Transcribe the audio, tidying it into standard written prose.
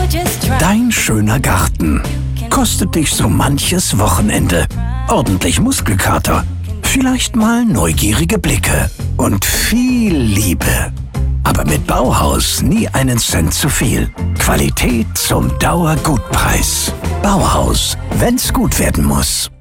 Dein schöner Garten kostet dich so manches Wochenende. Ordentlich Muskelkater, vielleicht mal neugierige Blicke und viel Liebe. Aber mit Bauhaus nie einen Cent zu viel. Qualität zum Dauergutpreis. Bauhaus, wenn's gut werden muss.